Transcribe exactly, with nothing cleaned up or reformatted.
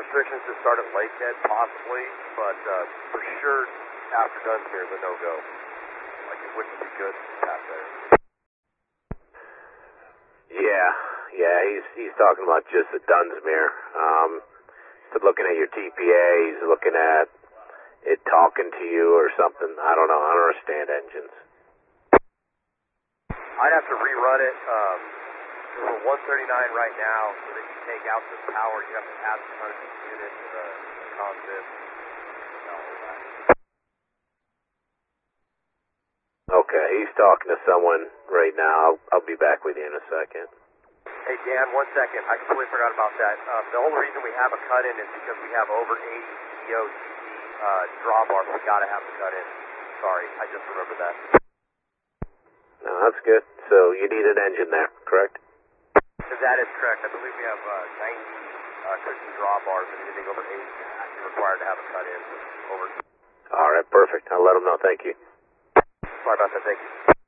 restrictions to start at Lakehead, possibly, but uh, for sure after Dunsmuir is a no-go. Like, it wouldn't be good past there. Yeah, yeah, he's he's talking about just at Dunsmuir. Um, he's looking at your T P A, he's looking at it talking to you or something. I don't know, I don't understand engines. I'd have to rerun it. Um, we're one thirty-nine right now, so that you take out the power, you have to add some hundred unit to the consist. Okay, he's talking to someone right now. I'll, I'll be back with you in a second. Hey, Dan, one second. I completely forgot about that. Um, the only reason we have a cut-in is because we have over eighty E O C C uh, drawbars. We got to have the cut-in. Sorry, I just remembered that. No, that's good. So you need an engine there, correct? That is correct. I believe we have uh, ninety uh, cushion drawbars, and anything over eighty is actually required to have a cut-in. Over. All right, perfect. I'll let them know. Thank you. Sorry about that. Thank you.